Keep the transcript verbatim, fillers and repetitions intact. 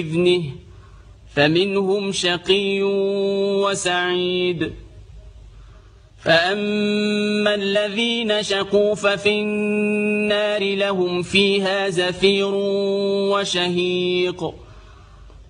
بإذنه فمنهم شقي وسعيد. فأما الذين شقوا ففي النار لهم فيها زفير وشهيق